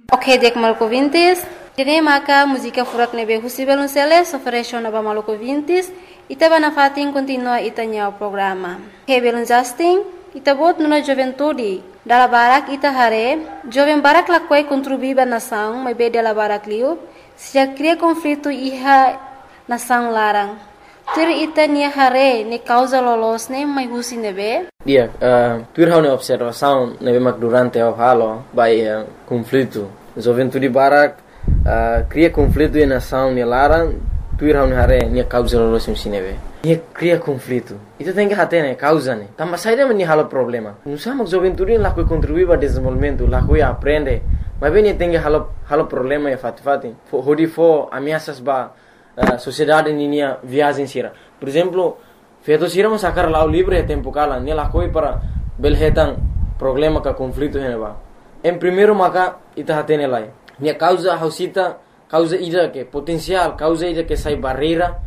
Ok, dek maluco vintes. Kini maka música furak nebe husibel unseles ofereció naba maluco vintes. Ita bana fatin continua itanya o programa. Hebel Justin, ita bot nuna juventude. Dala barak ita hare, jovem barak lakwai contribuiba nação, mas be dala barak liu. Se já cria conflito iha nação larang. Tur ita nia hare ne causa lolos ne mai husi nebe. Dia, tur hau ne observação nebe mak durante o halo by conflito. Juventude barak cria conflito e nação ne larang. Tur hau ne hare nia causa lolos ne nebe. Nia cria conflito. Ita tem que hate ne causa ne. Tamba saída men halo problema. Não sama juventude lá que contribui para desenvolvimento, lá que aprende. Mas bem tem que halo problema e fati. Hodi fo ameaças ba sociedade ninia viagem sira. Por exemplo, feito sira mas sacar lá o livre tempo kala, ne lá coi para belhetan problema ka conflito heneba. Em primeiro maka ita hate ne lai. Nia causa hausita causa ida que potencial, causa ida que sai barreira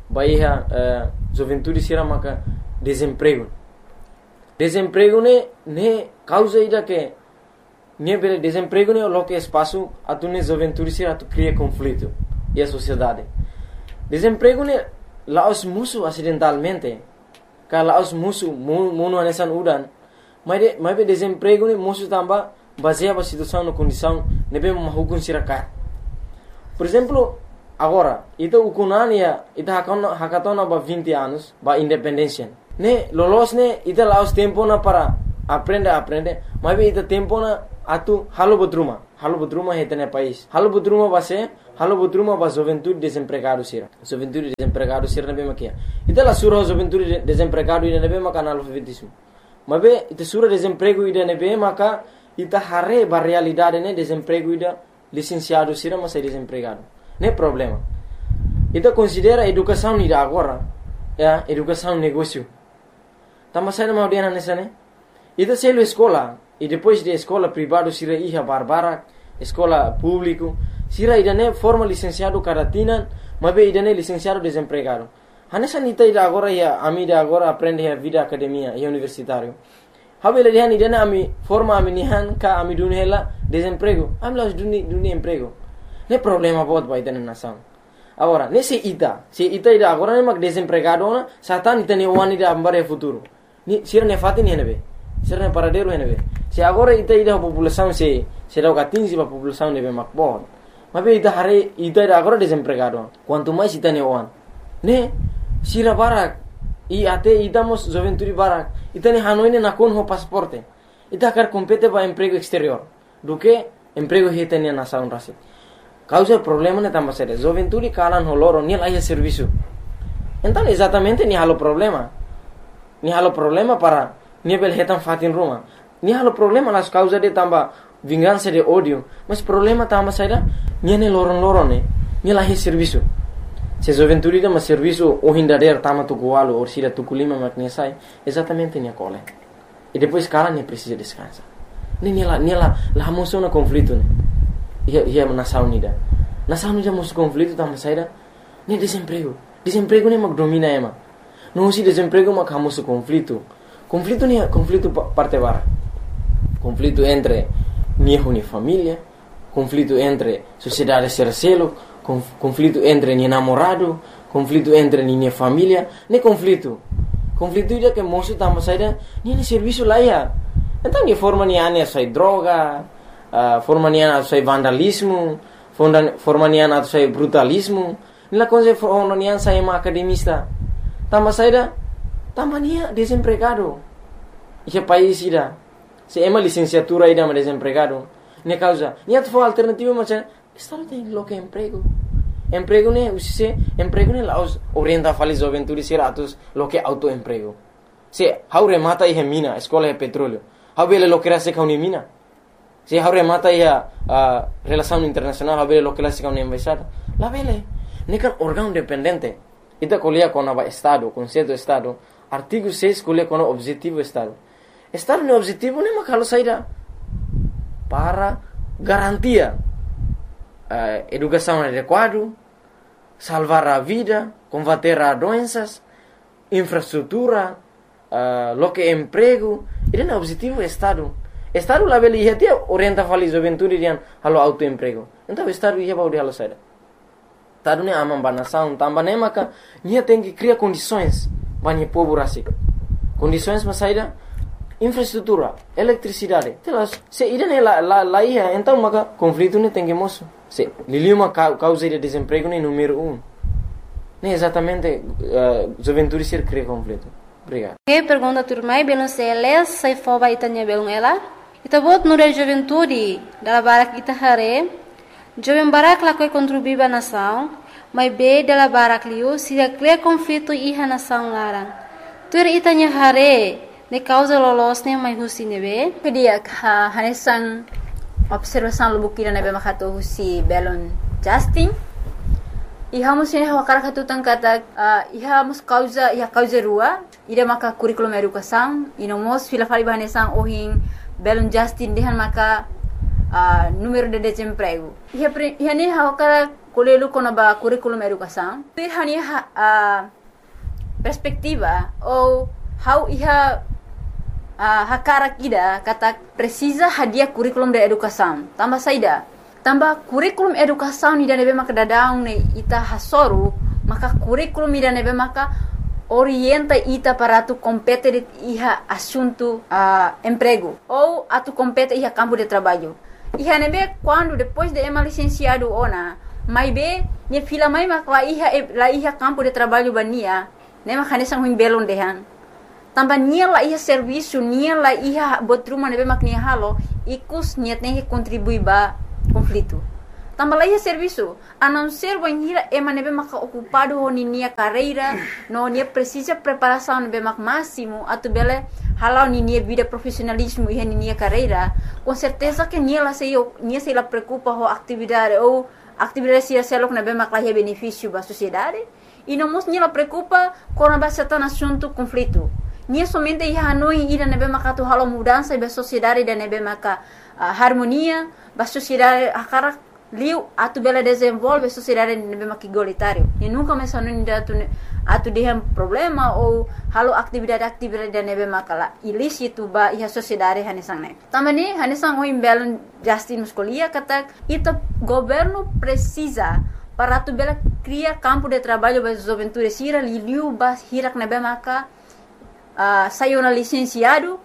baia juventude sira maka desemprego. Desemprego ne causa ida que ne bele desemprego ne lo que espaço atune juventude sira tu cria conflito e a sociedade. Desemprego ne laos musuh acidentalmente. Ka laos musuh munu anesan udan. Mas be desemprego ne musuh tamba baseia a situação na condição nebe mahukun sira. Por exemplo, agora, ita ukunania, ita hakatona ba 20 anos, ba independência. Ne, lolos ne, ita laos tempo na para aprende, mas ita tempo na atu halo bodruma hetene país. Halo bodruma ba juventude desempregado sira. Juventude desempregado sira nebe makia. Ita la sura juventude desempregado ida nebe maka analfabetismo. Mas be ita sura desemprego ida nebe maka ita hare ba realidade ne desemprego ida licenciado sira mas é desempregado. Ne problema. Ita considera educação ida agora, educação negócio. Tama sai na audiana nessa ne. Ita selo escola e depois de escola privado sira iha barbara, escola público, sira ida ne forma licenciado caratina, mas be ida ne licenciado desempregado. Hanessa nita ida agora ia amida agora aprende a vida academia e universitário. Habela dihan ida ne ami forma ami nihan ka ami dunhela desemprego. Ami las duni emprego. Ne problema bot ba ida ne nação. Agora, se ita ida agora ne mak desempregado na, satan ita ne wani da ambare futuro. Ni sira ne fatin henebe. Sira ne paradero henebe. Se agora ita ida população se dá o gatinho se a população nebe mak bot. Mas be ita hare ita ida agora desempregado. Quanto mais ita ne wan. Ne sira barak e até idamos juventude barak. Ita ne hanoi ne nakon ho pasaporte. Ita quer compete para emprego exterior. Do que emprego hita ne nação rasi. Causa problema ne tamba sere. Juventude kalan ho loro ni lá serviço. Então exatamente ni halo problema. Ni halo problema para ni bel hetan fatin ruma. Ni halo problema las causa de tamba vingança de ódio. Mas problema tamba sere ni ne loron ne. Ni lá serviço. Se juventude dá serviço o hindader tama tukualo ou sira tukulima maknesai, exatamente ni cole. E depois cara nem precisa descansar. Ni lá moção na conflito né. Ia nação unida. Nação unida moção conflito tama saída nem desemprego. Desemprego nem domina ema. Não se desemprego mak hamoso conflito. Conflito parte bara. Conflito entre ni família, conflito entre sociedade sercelo, conflito entre ni namorado, conflito entre ni família, ne conflito. Conflito ida que moço tamba saída ni serviço lá ia. Então ni forma ni ane sai droga, forma ni ane sai vandalismo, forma ni ane sai brutalismo. Nila coisa forma ni ane sai academista. Tamba saída tamba ni desempregado. Esse país ida. Se ema licenciatura ida mas desempregado. Ne causa. Ni atu alternativa macam Estado tem lo que emprego. Emprego ne laos orienta fali juventude siratus lo que autoemprego. Se hau remata ia mina, escola de petróleo. Hau bele lo que era se kauni mina. Se hau remata ia relação internacional, hau bele lo que era se kauni embaixada. La bele, ne kan órgão dependente. Ita colia com o Estado, conceito Estado. Artigo 6 colia com o objetivo Estado. Estado ne objetivo ne makalo saída para garantia educação adequada, salvar a vida, combater as doenças, infraestrutura, lo que emprego. Ele é o objetivo do Estado. Estado lá beli ia orienta fali juventude dian halo autoemprego. Então Estado ia baudi halo saida. Estado ne amam banação, tambah ne maka nia tem que criar condições banyak povo rasik. Condições mas saida infraestrutura, eletricidade. Telas, se ida ne la ia, então maka conflito ne tem que moço. Se liliu uma causa de desemprego ne número 1. Ne exatamente juventude ser cria conflito. Obrigado. Que pergunta turmai belum seles sai foba itanya belum ela. Ita bot nure juventude dala barak ita hare. Jovem barak la koi contribuiba nação, mas be dala barak liu se cria conflito iha nação larang. Tur itanya hare ne causa lolos ne mai husi nebe. Kedia hanesan observação lubukira nebe makato husi belon Justin. Iha musin hawakara katutang kata iha mus causa rua ida maka curriculum educação inomos fila fali bahanesan ohin belon Justin dehan maka número de desemprego. Iha ne hawakara kolelu konaba curriculum educação. Iha ne perspectiva ou how iha hakara kida kata precisa hadia curriculum de educação. Tambah saida. Tambah kurikulum educação ida nebe maka dadaung ne ita hasoru, maka kurikulum ida nebe maka orienta ita para tu compete iha assunto emprego ou atu compete iha campo de trabalho. Iha nebe quando depois de ema licenciado ona, mai be ne fila mai maka la iha campo de trabalho bania, ne maka nesang huim belon dehan. Tambah nia la iha serviço, nia la iha botruma nebe mak nia halo, ikus nia tem que contribuir ba conflito. Tambah lagi serviço, a não ser banhira ema nebe maka ocupado ho nia carreira, no nia precisa preparação nebe mak máximo, atu bele halau nia vida profissionalismo e nia carreira, com certeza que nia se la preocupa ho atividade ou atividade se selok nebe mak la benefício ba sociedade, e não mos nia la preocupa com a bastante assunto conflito. Nia somente ia hanoi ida nebe maka tu halau mudança ba sociedade da nebe maka harmonia ba sociedade akara liu atu bela desenvolve sociedade nebe maka igualitário e nunca mais hanoi atu dehem problema ou halau atividade da nebe maka la ilícito ba ia sociedade hanesang ne tamani hanesang oi belon Justin muscolia kata ita governo precisa para atu bela criar campo de trabalho ba juventude sira liu ba hirak nebe maka saiu na licenciada,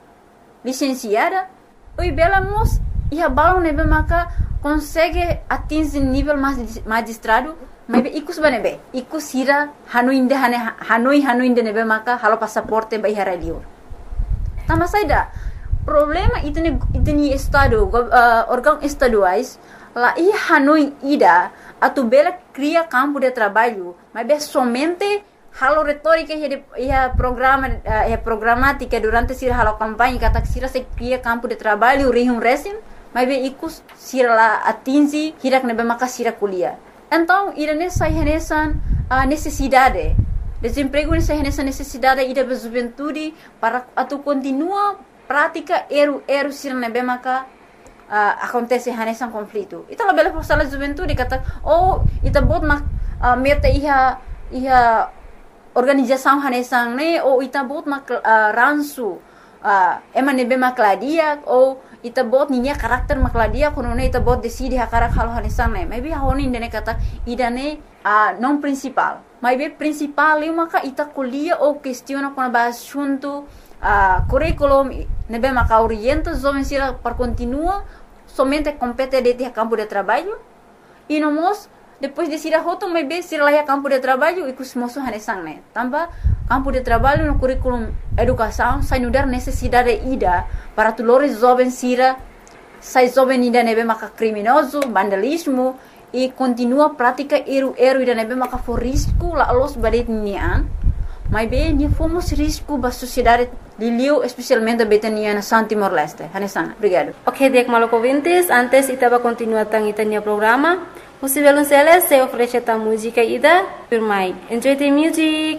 oi bela mos ia balão nebe maka consegue atingir nível magistrado, mas ikus banebe, ikus hira hanoi de nebe maka halo passaporte ba ihara liur. Tambah saida problema itu ni estado órgão estaduais lá ia hanoi ida atu bela cria campo de trabalho, mas be somente halo retórica ia programática durante sira halo campanha kata sira se cria campo de trabalho rihum resim mas be ikus sira la atingi hirak nebe maka sira kuliah. Então ira nessa renesan necessidade desemprego nessa renesan necessidade ida be juventude para atu continua prática eru sira nebe maka acontece renesan conflito. Ita la bela sala juventude kata ita bot mak meta iha organização hanesang ne ou ita bot mak ransu ema nebe makladia ou ita bot ninya karakter makladia kono ne ita bot decide hakarak halo hanesang ne maybe honi ne kata idane non principal maybe principal eu maka ita kuliah ou questiona kono ba assunto curriculum nebe maka orienta jovem sira para continua somente compete de campo de trabalho e nomos depois de sira hoto mai be sira lá campo de trabalho e cusmoso hanesang ne tambah campo de trabalho no curriculum educação sai nudar necessidade ida para tulores jovens sira sai jovem ida nebe maka criminoso vandalismo e continua prática eru ida nebe maka for risco la los badet nian mai be ni fomos risco ba sociedade liliu especialmente betania na Timor Leste hanesang. Obrigado. Ok, dek maloko vintes antes itaba continua tang itania programa. Musivelun Celes se oferece ta música ida. Enjoy the music.